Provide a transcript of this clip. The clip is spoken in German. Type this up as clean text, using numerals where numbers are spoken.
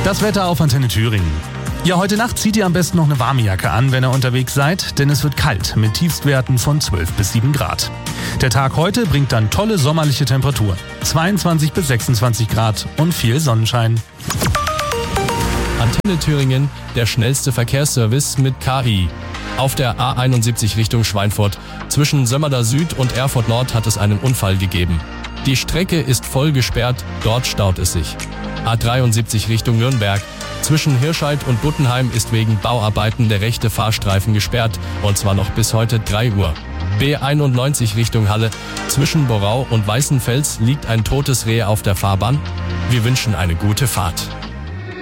Das Wetter auf Antenne Thüringen. Ja, heute Nacht zieht ihr am besten noch eine warme Jacke an, wenn ihr unterwegs seid, denn es wird kalt mit Tiefstwerten von 12 bis 7 Grad. Der Tag heute bringt dann tolle sommerliche Temperaturen. 22 bis 26 Grad und viel Sonnenschein. Antenne Thüringen, der schnellste Verkehrsservice mit KI. Auf der A71 Richtung Schweinfurt. Zwischen Sömmerda Süd und Erfurt Nord hat es einen Unfall gegeben. Die Strecke ist voll gesperrt, dort staut es sich. A73 Richtung Nürnberg. Zwischen Hirscheid und Buttenheim ist wegen Bauarbeiten der rechte Fahrstreifen gesperrt, und zwar noch bis heute 3 Uhr. B91 Richtung Halle. Zwischen Borau und Weißenfels liegt ein totes Reh auf der Fahrbahn. Wir wünschen eine gute Fahrt.